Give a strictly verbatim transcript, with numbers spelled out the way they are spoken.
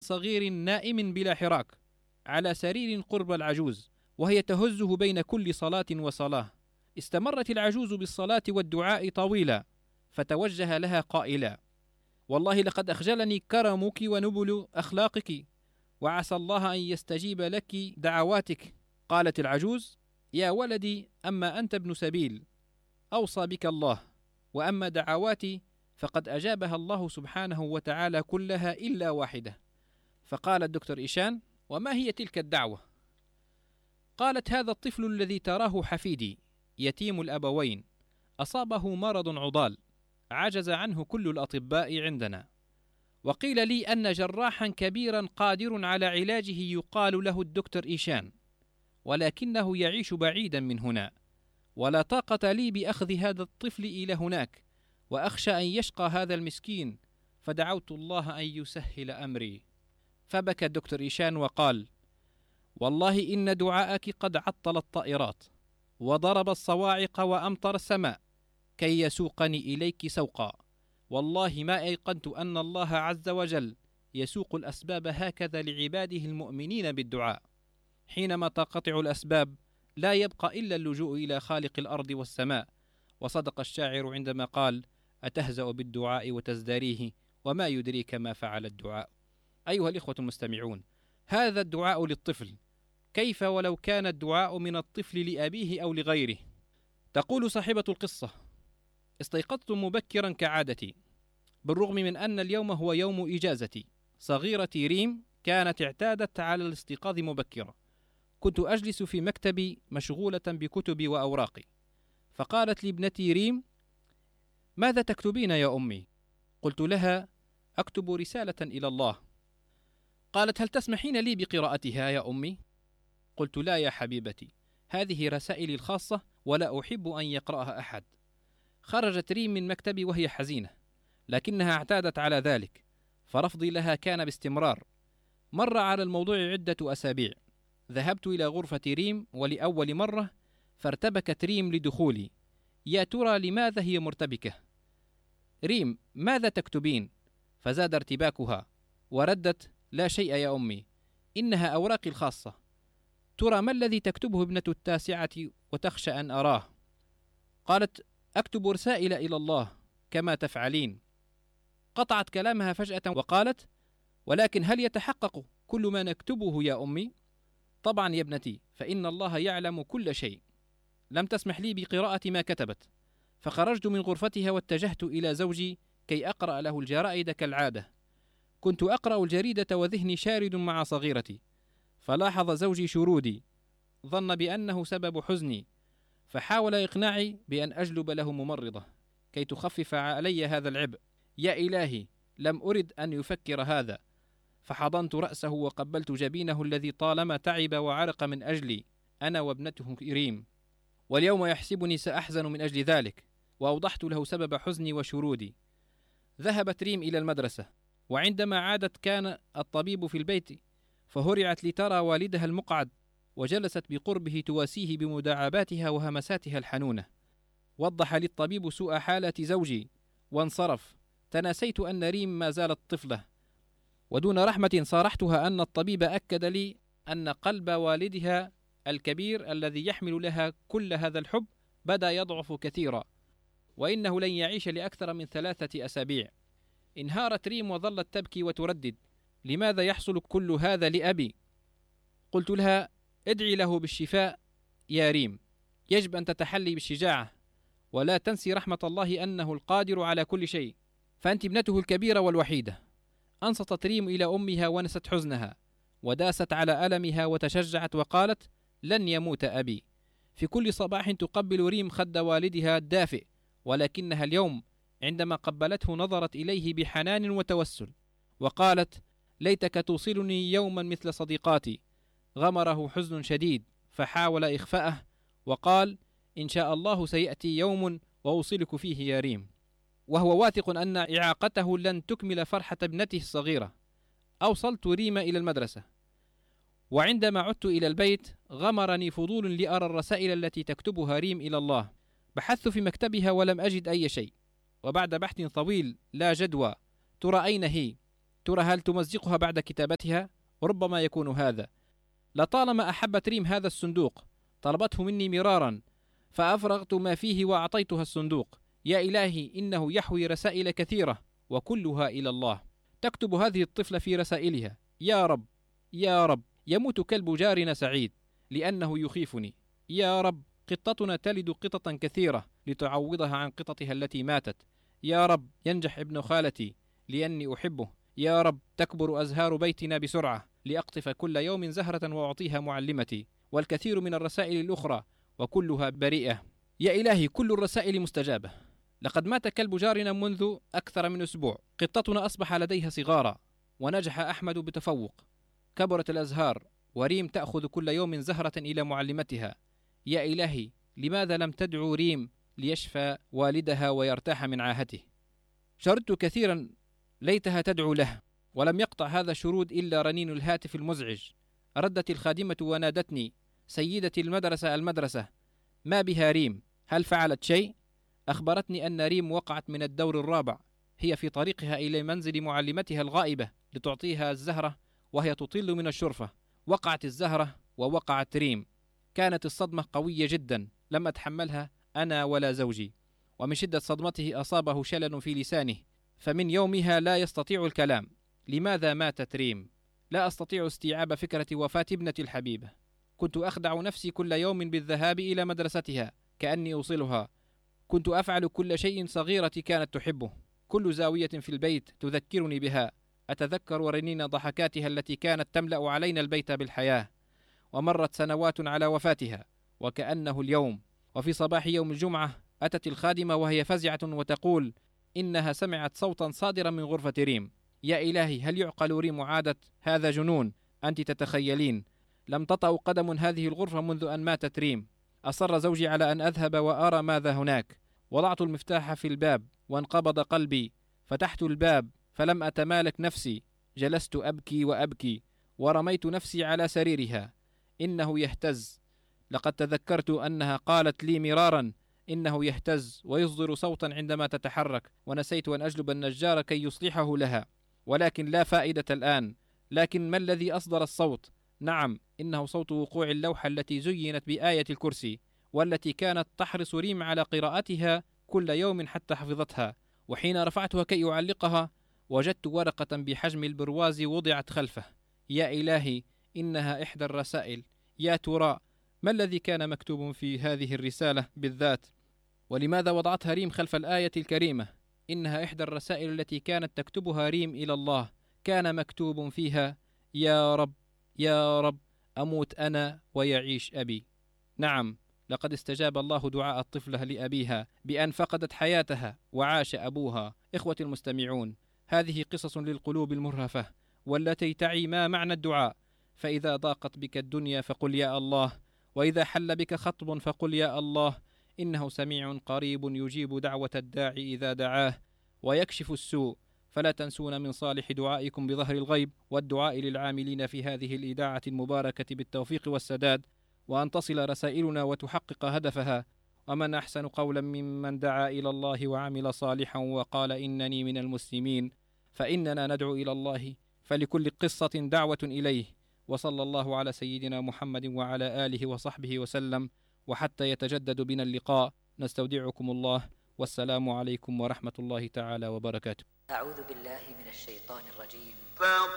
صغير نائم بلا حراك على سرير قرب العجوز، وهي تهزه بين كل صلاة وصلاة. استمرت العجوز بالصلاة والدعاء طويلا، فتوجه لها قائلا: والله لقد أخجلني كرمك ونبل أخلاقك، وعسى الله أن يستجيب لك دعواتك. قالت العجوز: يا ولدي، أما أنت ابن سبيل أوصى بك الله، وأما دعواتي فقد أجابها الله سبحانه وتعالى كلها إلا واحدة. فقال الدكتور إيشان: وما هي تلك الدعوة؟ قالت: هذا الطفل الذي تراه حفيدي يتيم الأبوين، أصابه مرض عضال عجز عنه كل الأطباء عندنا، وقيل لي أن جراحا كبيرا قادر على علاجه يقال له الدكتور إيشان، ولكنه يعيش بعيدا من هنا، ولا طاقة لي بأخذ هذا الطفل إلى هناك، وأخشى أن يشقى هذا المسكين، فدعوت الله أن يسهل أمري. فبكى الدكتور إيشان وقال: والله إن دعاءك قد عطل الطائرات وضرب الصواعق وأمطر السماء كي يسوقني إليك سوقا، والله ما أيقنت أن الله عز وجل يسوق الأسباب هكذا لعباده المؤمنين بالدعاء. حينما تنقطع الأسباب لا يبقى إلا اللجوء إلى خالق الأرض والسماء. وصدق الشاعر عندما قال: أتهزأ بالدعاء وتزدريه، وما يدريك ما فعل الدعاء. أيها الإخوة المستمعون، هذا الدعاء للطفل، كيف ولو كان الدعاء من الطفل لأبيه أو لغيره؟ تقول صاحبة القصة: استيقظت مبكرا كعادتي، بالرغم من أن اليوم هو يوم إجازتي. صغيرتي ريم كانت اعتادت على الاستيقاظ مبكرا. كنت أجلس في مكتبي مشغولة بكتبي وأوراقي، فقالت لي ابنتي ريم: ماذا تكتبين يا أمي؟ قلت لها: أكتب رسالة إلى الله. قالت: هل تسمحين لي بقراءتها يا أمي؟ قلت: لا يا حبيبتي، هذه رسائلي الخاصة ولا أحب أن يقرأها أحد. خرجت ريم من مكتبي وهي حزينة، لكنها اعتادت على ذلك، فرفضي لها كان باستمرار. مر على الموضوع عدة أسابيع. ذهبت إلى غرفة ريم ولأول مرة، فارتبكت ريم لدخولي. يا ترى لماذا هي مرتبكة؟ ريم: ماذا تكتبين؟ فزاد ارتباكها وردت: لا شيء يا أمي، إنها أوراقي الخاصة. ترى ما الذي تكتبه ابنة التاسعة وتخشى أن أراه؟ قالت: أكتب رسائل إلى الله كما تفعلين. قطعت كلامها فجأة وقالت: ولكن هل يتحقق كل ما نكتبه يا أمي؟ طبعا يا ابنتي، فإن الله يعلم كل شيء. لم تسمح لي بقراءة ما كتبت، فخرجت من غرفتها واتجهت إلى زوجي كي أقرأ له الجرائد كالعادة. كنت أقرأ الجريدة وذهني شارد مع صغيرتي، فلاحظ زوجي شرودي، ظن بأنه سبب حزني، فحاول إقناعي بأن أجلب له ممرضة كي تخفف علي هذا العبء. يا إلهي، لم أرد أن يفكر هذا، فحضنت رأسه وقبلت جبينه الذي طالما تعب وعرق من أجلي أنا وابنته ريم، واليوم يحسبني سأحزن من أجل ذلك. وأوضحت له سبب حزني وشرودي. ذهبت ريم إلى المدرسة، وعندما عادت كان الطبيب في البيت، فهرعت لترى والدها المقعد، وجلست بقربه تواسيه بمداعباتها وهمساتها الحنونة. وضح لي الطبيب سوء حالة زوجي وانصرف. تناسيت أن ريم ما زالت طفلة، ودون رحمة صارحتها أن الطبيب أكد لي أن قلب والدها الكبير الذي يحمل لها كل هذا الحب بدأ يضعف كثيرا، وإنه لن يعيش لأكثر من ثلاثة أسابيع. انهارت ريم وظلت تبكي وتردد: لماذا يحصل كل هذا لأبي؟ قلت لها: ادعي له بالشفاء يا ريم، يجب أن تتحلي بالشجاعة، ولا تنسي رحمة الله أنه القادر على كل شيء، فأنت ابنته الكبيرة والوحيدة. أنصتت ريم إلى أمها ونست حزنها، وداست على ألمها وتشجعت وقالت: لن يموت أبي. في كل صباح تقبل ريم خد والدها الدافئ، ولكنها اليوم عندما قبلته نظرت إليه بحنان وتوسل، وقالت: ليتك توصلني يوما مثل صديقاتي. غمره حزن شديد، فحاول إخفاءه وقال: إن شاء الله سيأتي يوم وأوصلك فيه يا ريم. وهو واثق أن إعاقته لن تكمل فرحة ابنته الصغيرة. أوصلت ريم إلى المدرسة، وعندما عدت إلى البيت غمرني فضول لأرى الرسائل التي تكتبها ريم إلى الله. بحثت في مكتبها ولم أجد أي شيء، وبعد بحث طويل لا جدوى. ترى أين هي؟ ترى هل تمزقها بعد كتابتها؟ ربما يكون هذا. لطالما أحبت ريم هذا الصندوق، طلبته مني مرارا فأفرغت ما فيه وأعطيتها الصندوق. يا إلهي إنه يحوي رسائل كثيرة وكلها إلى الله. تكتب هذه الطفلة في رسائلها: يا رب يا رب يموت كلب جارنا سعيد لأنه يخيفني. يا رب قطتنا تلد قططا كثيرة لتعوضها عن قطتها التي ماتت. يا رب ينجح ابن خالتي لأني أحبه. يا رب تكبر أزهار بيتنا بسرعة لأقطف كل يوم زهرة وأعطيها معلمتي. والكثير من الرسائل الأخرى وكلها بريئة. يا إلهي كل الرسائل مستجابة. لقد مات كلب جارنا منذ أكثر من أسبوع. قطتنا أصبح لديها صغارا ونجح أحمد بتفوق. كبرت الأزهار وريم تأخذ كل يوم زهرة إلى معلمتها. يا إلهي لماذا لم تدعو ريم ليشفى والدها ويرتاح من عاهته؟ شردت كثيرا ليتها تدعو له، ولم يقطع هذا الشرود إلا رنين الهاتف المزعج. ردت الخادمة ونادتني: سيدتي المدرسة المدرسة، ما بها ريم؟ هل فعلت شيء؟ أخبرتني أن ريم وقعت من الدور الرابع. هي في طريقها إلى منزل معلمتها الغائبة لتعطيها الزهرة وهي تطل من الشرفة. وقعت الزهرة ووقعت ريم. كانت الصدمة قوية جدا، لم أتحملها أنا ولا زوجي، ومن شدة صدمته أصابه شلل في لسانه، فمن يومها لا يستطيع الكلام. لماذا ماتت ريم؟ لا أستطيع استيعاب فكرة وفاة ابنتي الحبيبة. كنت أخدع نفسي كل يوم بالذهاب إلى مدرستها كأني أوصلها. كنت أفعل كل شيء صغيرة كانت تحبه. كل زاوية في البيت تذكرني بها. أتذكر رنين ضحكاتها التي كانت تملأ علينا البيت بالحياة. ومرت سنوات على وفاتها وكأنه اليوم. وفي صباح يوم الجمعة أتت الخادمة وهي فزعة وتقول إنها سمعت صوتا صادرا من غرفة ريم. يا إلهي هل يعقل ريم عادت؟ هذا جنون. أنت تتخيلين، لم تطأ قدم هذه الغرفة منذ أن ماتت ريم. أصر زوجي على أن أذهب وأرى ماذا هناك. وضعت المفتاح في الباب وانقبض قلبي. فتحت الباب فلم أتمالك نفسي. جلست أبكي وأبكي ورميت نفسي على سريرها. إنه يهتز. لقد تذكرت أنها قالت لي مرارا إنه يهتز ويصدر صوتا عندما تتحرك، ونسيت أن أجلب النجار كي يصلحه لها، ولكن لا فائدة الآن. لكن ما الذي أصدر الصوت؟ نعم، إنه صوت وقوع اللوحة التي زينت بآية الكرسي، والتي كانت تحرص ريم على قراءتها كل يوم حتى حفظتها. وحين رفعتها كي أعلقها وجدت ورقة بحجم البرواز وضعت خلفه. يا إلهي إنها إحدى الرسائل. يا ترى ما الذي كان مكتوب في هذه الرسالة بالذات؟ ولماذا وضعتها ريم خلف الآية الكريمة؟ إنها إحدى الرسائل التي كانت تكتبها ريم إلى الله. كان مكتوب فيها: يا رب يا رب أموت أنا ويعيش أبي. نعم، لقد استجاب الله دعاء الطفلة لأبيها بأن فقدت حياتها وعاش أبوها. إخوة المستمعون، هذه قصص للقلوب المرهفة والتي تعي ما معنى الدعاء. فإذا ضاقت بك الدنيا فقل يا الله، وإذا حل بك خطب فقل يا الله، إنه سميع قريب يجيب دعوة الداعي إذا دعاه ويكشف السوء. فلا تنسون من صالح دعائكم بظهر الغيب والدعاء للعاملين في هذه الإذاعة المباركة بالتوفيق والسداد، وأن تصل رسائلنا وتحقق هدفها. ومن أحسن قولا ممن دعا إلى الله وعمل صالحا وقال إنني من المسلمين. فإننا ندعو إلى الله، فلكل قصة دعوة إليه. وصلى الله على سيدنا محمد وعلى آله وصحبه وسلم. وحتى يتجدد بنا اللقاء نستودعكم الله، والسلام عليكم ورحمة الله تعالى وبركاته. أعوذ بالله من الشيطان الرجيم.